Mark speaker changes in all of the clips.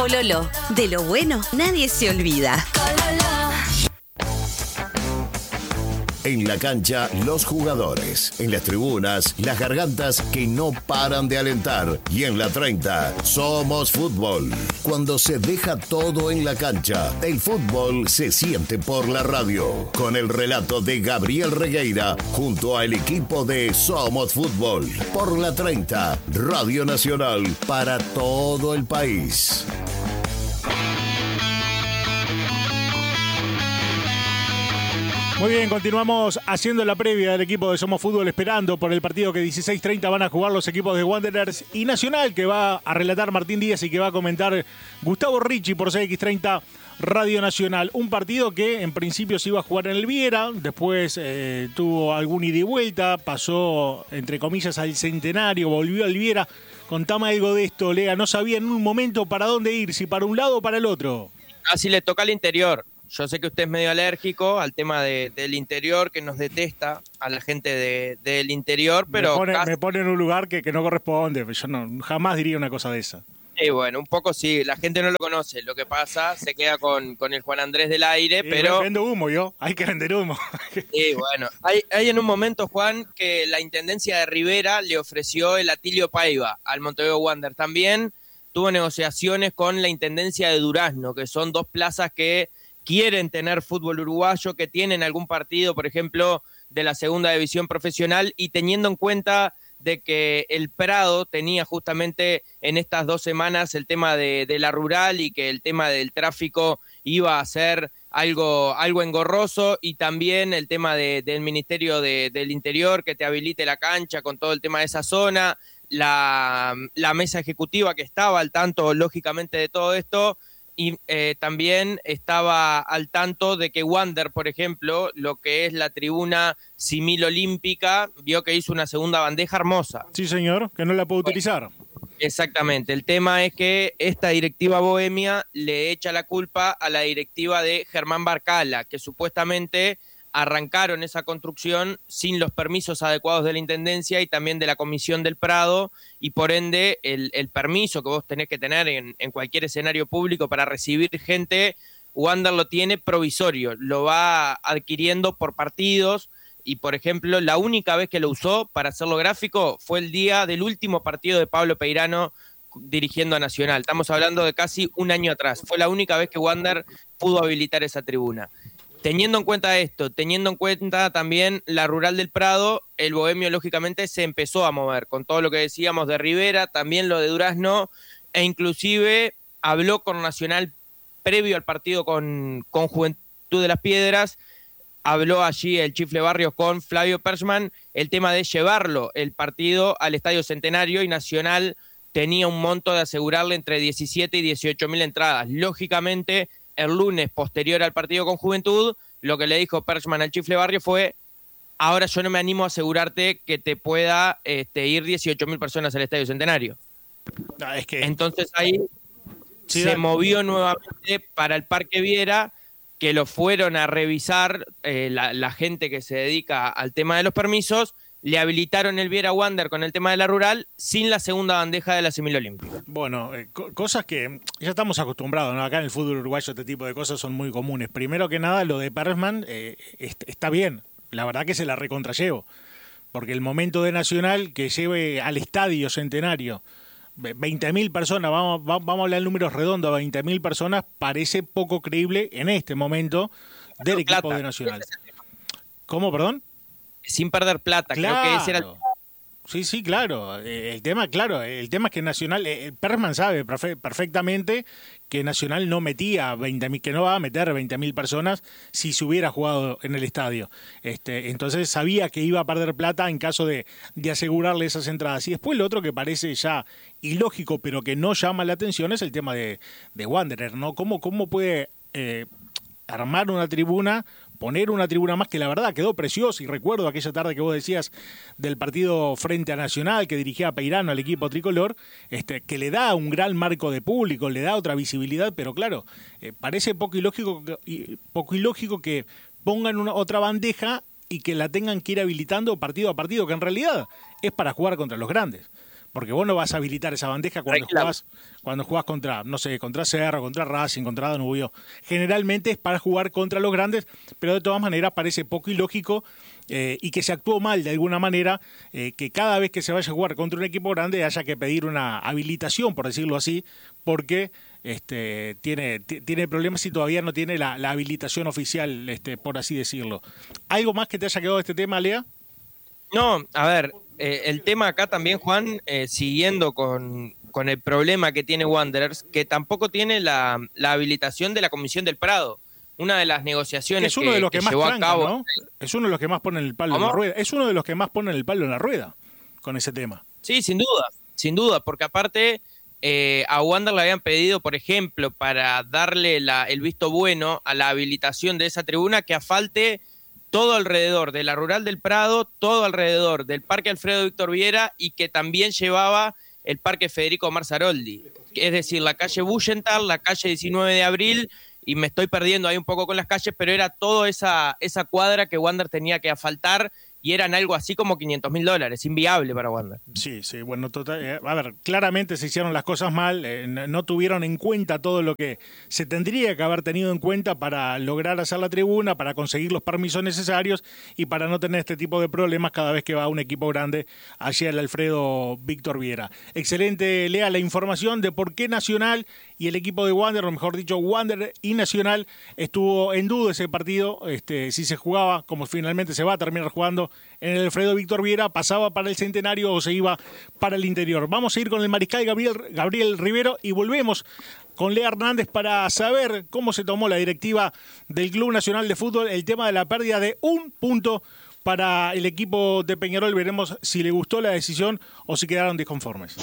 Speaker 1: Pololo, de lo bueno nadie se olvida.
Speaker 2: En la cancha, los jugadores. En las tribunas, las gargantas que no paran de alentar. Y en la 30, somos fútbol. Cuando se deja todo en la cancha, el fútbol se siente por la radio. Con el relato de Gabriel Regueira, junto al equipo de Somos Fútbol. Por la 30, Radio Nacional, para todo el país.
Speaker 3: Muy bien, continuamos haciendo la previa del equipo de Somos Fútbol, esperando por el partido que 16:30 van a jugar los equipos de Wanderers y Nacional, que va a relatar Martín Díaz y que va a comentar Gustavo Ricci por CX30 Radio Nacional. Un partido que en principio se iba a jugar en el Viera, después tuvo algún ida y vuelta, pasó entre comillas al Centenario, volvió al Viera. Contame algo de esto, Lea, no sabía en un momento para dónde ir, si para un lado o para el otro.
Speaker 4: Así le toca al interior. Yo sé que usted es medio alérgico al tema del interior, que nos detesta a la gente del interior, pero...
Speaker 3: Me pone en un lugar que no corresponde, yo jamás diría una cosa de esa.
Speaker 4: Bueno, un poco sí, la gente no lo conoce, lo que pasa, se queda con el Juan Andrés del aire, pero...
Speaker 3: Vendo humo hay que vender humo.
Speaker 4: Sí, bueno, hay en un momento, Juan, que la Intendencia de Rivera le ofreció el Atilio Paiva al Montevideo Wanderers. También tuvo negociaciones con la Intendencia de Durazno, que son dos plazas que quieren tener fútbol uruguayo, que tienen algún partido, por ejemplo, de la segunda división profesional, y teniendo en cuenta de que el Prado tenía justamente en estas 2 semanas el tema de la rural y que el tema del tráfico iba a ser algo engorroso, y también el tema del Ministerio del Interior que te habilite la cancha con todo el tema de esa zona, la mesa ejecutiva que estaba al tanto lógicamente de todo esto. Y también estaba al tanto de que Wander, por ejemplo, lo que es la tribuna simil olímpica, vio que hizo una segunda bandeja hermosa.
Speaker 3: Sí, señor, que no la puedo utilizar.
Speaker 4: Exactamente, el tema es que esta directiva bohemia le echa la culpa a la directiva de Germán Barcala, que supuestamente arrancaron esa construcción sin los permisos adecuados de la Intendencia y también de la Comisión del Prado, y por ende el permiso que vos tenés que tener en cualquier escenario público para recibir gente, Wander lo tiene provisorio, lo va adquiriendo por partidos, y por ejemplo la única vez que lo usó para hacerlo gráfico fue el día del último partido de Pablo Peirano dirigiendo a Nacional. Estamos hablando de casi un año atrás, fue la única vez que Wander pudo habilitar esa tribuna. Teniendo en cuenta esto, teniendo en cuenta también la rural del Prado, el bohemio lógicamente se empezó a mover con todo lo que decíamos de Rivera, también lo de Durazno, e inclusive habló con Nacional previo al partido con Juventud de las Piedras, habló allí el Chifle Barrios con Flavio Perchman, el tema de llevarlo el partido al Estadio Centenario, y Nacional tenía un monto de asegurarle entre 17 y 18 mil entradas. Lógicamente, el lunes posterior al partido con Juventud, lo que le dijo Perchman al Chifle Barrio fue: ahora yo no me animo a asegurarte que te pueda ir 18.000 personas al Estadio Centenario.
Speaker 3: No, es que...
Speaker 4: Entonces ahí
Speaker 3: sí,
Speaker 4: se movió nuevamente para el Parque Viera, que lo fueron a revisar la gente que se dedica al tema de los permisos. Le habilitaron el Viera Wander con el tema de la rural sin la segunda bandeja de la semilolímpica.
Speaker 3: Bueno, cosas que ya estamos acostumbrados, ¿no? Acá en el fútbol uruguayo este tipo de cosas son muy comunes. Primero que nada, lo de Perchman está bien. La verdad que se la recontrallevo. Porque el momento de Nacional que lleve al Estadio Centenario 20.000 personas, vamos a hablar en números redondos, 20.000 personas, parece poco creíble en este momento del equipo de Nacional. ¿Cómo, perdón?
Speaker 4: Sin perder plata,
Speaker 3: claro.
Speaker 4: Creo que ese era el...
Speaker 3: Sí, claro. El tema es que Nacional, Perchman sabe perfectamente que Nacional no metía 20.000, que no va a meter 20.000 personas si se hubiera jugado en el estadio. Entonces sabía que iba a perder plata en caso de asegurarle esas entradas. Y después lo otro que parece ya ilógico, pero que no llama la atención, es el tema de Wanderer, ¿no? ¿Cómo puede armar una tribuna, poner una tribuna más, que la verdad quedó preciosa? Y recuerdo aquella tarde que vos decías del partido frente a Nacional, que dirigía Peirano al equipo tricolor, que le da un gran marco de público, le da otra visibilidad, pero claro, parece poco ilógico que pongan otra bandeja y que la tengan que ir habilitando partido a partido, que en realidad es para jugar contra los grandes. porque vos no vas a habilitar esa bandeja cuando jugás contra, no sé, contra Cerro, contra Racing, contra Danubio. Generalmente es para jugar contra los grandes, pero de todas maneras parece poco ilógico y que se actuó mal de alguna manera, que cada vez que se vaya a jugar contra un equipo grande haya que pedir una habilitación, por decirlo así, porque tiene problemas y todavía no tiene la habilitación oficial, por así decirlo. ¿Algo más que te haya quedado de este tema, Lea?
Speaker 4: No, a ver, el tema acá también, Juan, siguiendo con el problema que tiene Wanderers, que tampoco tiene la habilitación de la Comisión del Prado. Una de las negociaciones
Speaker 3: es uno de los que más
Speaker 4: llevó
Speaker 3: trancan,
Speaker 4: a cabo,
Speaker 3: ¿no? Es uno de los que más ponen el palo en la rueda. Es uno de los que más ponen el palo en la rueda con ese tema.
Speaker 4: Sí, sin duda, porque aparte a Wander le habían pedido, por ejemplo, para darle el visto bueno a la habilitación de esa tribuna, que afalte todo alrededor de la Rural del Prado, todo alrededor del Parque Alfredo Víctor Viera, y que también llevaba el Parque Federico Marzaroldi, es decir, la calle Bullenthal, la calle 19 de Abril, y me estoy perdiendo ahí un poco con las calles, pero era toda esa cuadra que Wander tenía que asfaltar, y eran algo así como $500.000, inviable para Wander.
Speaker 3: Sí, bueno, total, a ver, claramente se hicieron las cosas mal, no tuvieron en cuenta todo lo que se tendría que haber tenido en cuenta para lograr hacer la tribuna, para conseguir los permisos necesarios y para no tener este tipo de problemas cada vez que va un equipo grande allí al Alfredo Víctor Viera. Excelente, Lea, la información de por qué Nacional y el equipo de Wander, o mejor dicho, Wander y Nacional, estuvo en duda ese partido, si se jugaba, como finalmente se va a terminar jugando en el Alfredo Víctor Viera, pasaba para el Centenario o se iba para el interior. Vamos a ir con el mariscal Gabriel Rivero y volvemos con Lea Hernández para saber cómo se tomó la directiva del Club Nacional de Fútbol el tema de la pérdida de 1 punto para el equipo de Peñarol. Veremos si le gustó la decisión o si quedaron disconformes.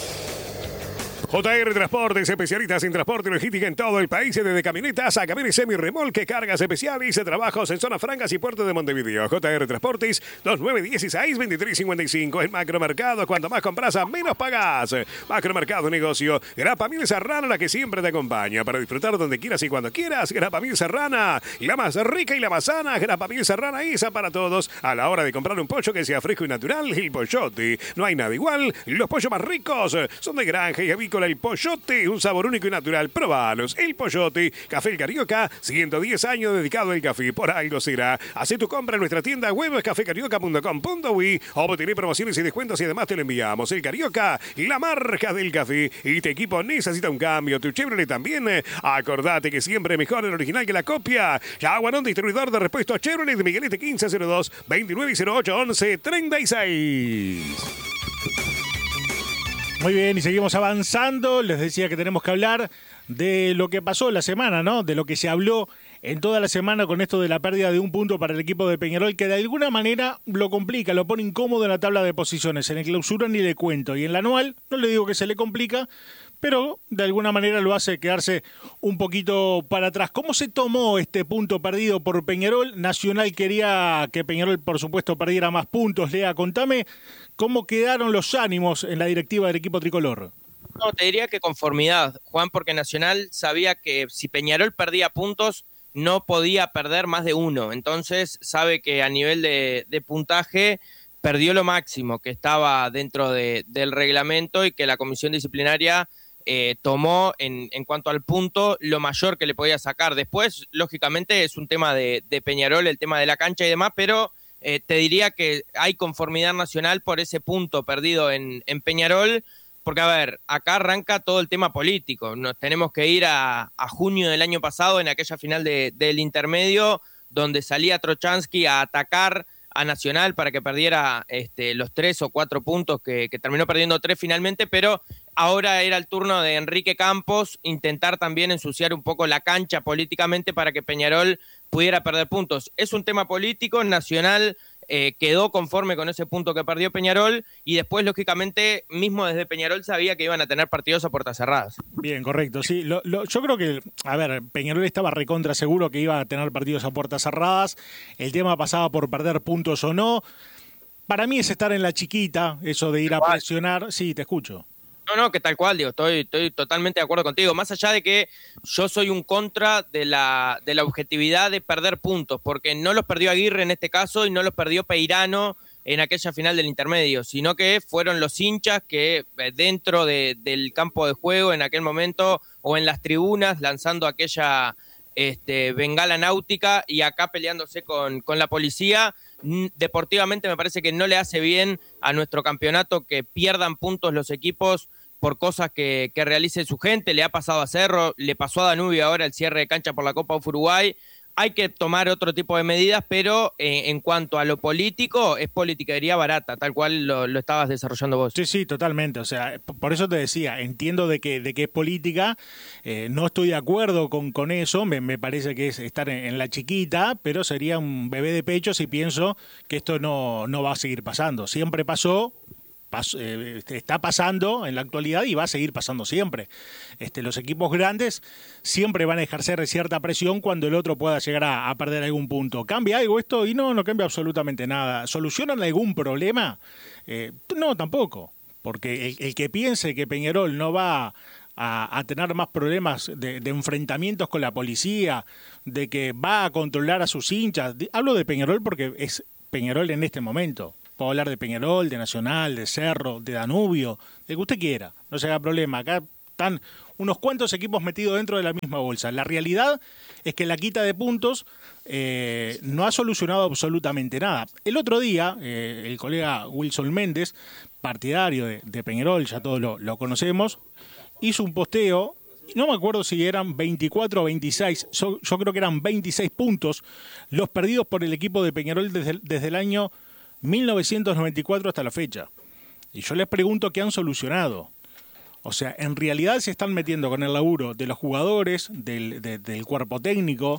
Speaker 5: JR Transportes, especialistas en transporte y logística en todo el país, desde camionetas a camiones semi-remolque, cargas especiales, trabajos en zonas francas y puertos de Montevideo. JR Transportes, 2916-2355. El macromercado, cuanto más compras, a menos pagás. Macromercado Negocio, Grapa Mil Serrana, la que siempre te acompaña. Para disfrutar donde quieras y cuando quieras, Grapa Mil Serrana, la más rica y la más sana. Grapa Mil Serrana, esa para todos. A la hora de comprar un pollo que sea fresco y natural, el Pollote. No hay nada igual, los pollos más ricos son de granja y avícola. El Pollote, un sabor único y natural. Probanos. El Pollote, Café El Carioca, 110 años dedicado al café. Por algo será. Hacé tu compra en nuestra tienda web cafecarioca.com.uy o obtener promociones y descuentos y además te lo enviamos. El Carioca, la marca del café. Y tu equipo necesita un cambio. Tu Chevrolet también. Acordate que siempre mejor el original que la copia. Yaguarón, distribuidor de repuestos Chevrolet de Miguelete 1502 2908 1136.
Speaker 3: Muy bien, y seguimos avanzando. Les decía que tenemos que hablar de lo que pasó la semana, ¿no? De lo que se habló en toda la semana con esto de la pérdida de 1 punto para el equipo de Peñarol, que de alguna manera lo complica, lo pone incómodo en la tabla de posiciones. En el clausura ni le cuento. Y en la anual, no le digo que se le complica, pero de alguna manera lo hace quedarse un poquito para atrás. ¿Cómo se tomó este punto perdido por Peñarol? Nacional quería que Peñarol, por supuesto, perdiera más puntos. Lea, contame cómo quedaron los ánimos en la directiva del equipo tricolor.
Speaker 4: No, te diría que conformidad, Juan, porque Nacional sabía que si Peñarol perdía puntos, no podía perder más de 1. Entonces sabe que a nivel de puntaje perdió lo máximo que estaba dentro del reglamento y que la comisión disciplinaria tomó en cuanto al punto lo mayor que le podía sacar. Después, lógicamente, es un tema de Peñarol, el tema de la cancha y demás, pero te diría que hay conformidad nacional por ese punto perdido en Peñarol, porque, a ver, acá arranca todo el tema político. Nos tenemos que ir a junio del año pasado, en aquella final del intermedio, donde salía Trochansky a atacar a Nacional para que perdiera los 3 o 4 puntos que terminó perdiendo 3 finalmente, pero ahora era el turno de Enrique Campos intentar también ensuciar un poco la cancha políticamente para que Peñarol pudiera perder puntos. Es un tema político, Nacional quedó conforme con ese punto que perdió Peñarol y después, lógicamente, mismo desde Peñarol sabía que iban a tener partidos a puertas cerradas.
Speaker 3: Bien, correcto, sí. Yo creo que, a ver, Peñarol estaba recontra seguro que iba a tener partidos a puertas cerradas. El tema pasaba por perder puntos o no. Para mí es estar en la chiquita, eso de ir a presionar. Sí, te escucho.
Speaker 4: No, que tal cual, digo, estoy totalmente de acuerdo contigo. Más allá de que yo soy un contra de la objetividad de perder puntos, porque no los perdió Aguirre en este caso y no los perdió Peirano en aquella final del intermedio, sino que fueron los hinchas que dentro del campo de juego en aquel momento o en las tribunas lanzando aquella bengala náutica y acá peleándose con la policía. Deportivamente me parece que no le hace bien a nuestro campeonato que pierdan puntos los equipos por cosas que realice su gente. Le ha pasado a Cerro, le pasó a Danubio ahora el cierre de cancha por la Copa of Uruguay. Hay que tomar otro tipo de medidas, pero en cuanto a lo político, es politiquería barata, tal cual lo estabas desarrollando vos.
Speaker 3: Sí, totalmente. O sea, por eso te decía, entiendo de que es política, no estoy de acuerdo con eso, me parece que es estar en la chiquita, pero sería un bebé de pecho si pienso que esto no va a seguir pasando. Siempre pasó. Está pasando en la actualidad y va a seguir pasando siempre. Los equipos grandes siempre van a ejercer cierta presión cuando el otro pueda llegar a perder algún punto. ¿Cambia algo esto? Y no cambia absolutamente nada. ¿Solucionan algún problema? No, tampoco. Porque el que piense que Peñarol no va a tener más problemas de enfrentamientos con la policía, de que va a controlar a sus hinchas. Hablo de Peñarol porque es Peñarol en este momento. Puedo hablar de Peñarol, de Nacional, de Cerro, de Danubio, de que usted quiera, no se haga problema. Acá están unos cuantos equipos metidos dentro de la misma bolsa. La realidad es que la quita de puntos no ha solucionado absolutamente nada. El otro día, el colega Wilson Méndez, partidario de Peñarol, ya todos lo conocemos, hizo un posteo. No me acuerdo si eran 24 o 26, yo creo que eran 26 puntos los perdidos por el equipo de Peñarol desde el año 1994 hasta la fecha. Y yo les pregunto qué han solucionado. O sea, en realidad se están metiendo con el laburo de los jugadores, del cuerpo técnico,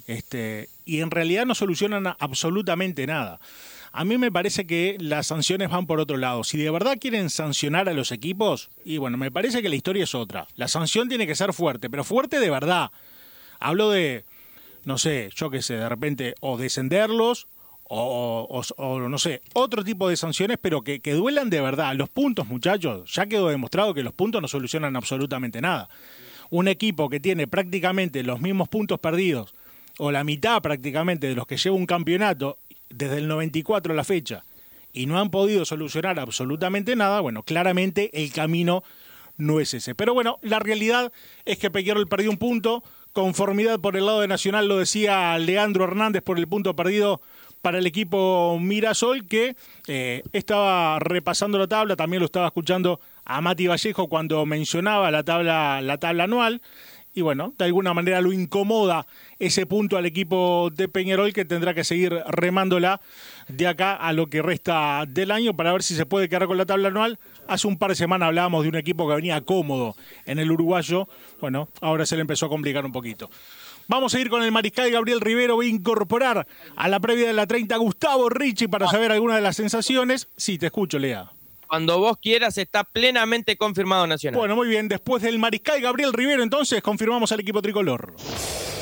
Speaker 3: y en realidad no solucionan absolutamente nada. A mí me parece que las sanciones van por otro lado. Si de verdad quieren sancionar a los equipos, y bueno, me parece que la historia es otra. La sanción tiene que ser fuerte, pero fuerte de verdad. Hablo de, no sé, yo qué sé, de repente, o descenderlos, o no sé, otro tipo de sanciones, pero que duelan de verdad. Los puntos, muchachos, ya quedó demostrado que los puntos no solucionan absolutamente nada. Un equipo que tiene prácticamente los mismos puntos perdidos, o la mitad prácticamente de los que lleva un campeonato desde el 94 a la fecha, y no han podido solucionar absolutamente nada, bueno, claramente el camino no es ese. Pero bueno, la realidad es que Peñarol perdió un punto, conformidad por el lado de Nacional, lo decía Leandro Hernández por el punto perdido para el equipo Mirasol, que estaba repasando la tabla, también lo estaba escuchando a Mati Vallejo cuando mencionaba la tabla anual, y bueno, de alguna manera lo incomoda ese punto al equipo de Peñarol, que tendrá que seguir remándola de acá a lo que resta del año para ver si se puede quedar con la tabla anual. Hace un par de semanas hablábamos de un equipo que venía cómodo en el uruguayo, bueno, ahora se le empezó a complicar un poquito. Vamos a ir con el mariscal Gabriel Rivero. Voy a incorporar a la previa de la 30 Gustavo Ricci para saber algunas de las sensaciones. Sí, te escucho, Lea.
Speaker 4: Cuando vos quieras, está plenamente confirmado Nacional.
Speaker 3: Bueno, muy bien. Después del mariscal Gabriel Rivero, entonces, confirmamos al equipo tricolor.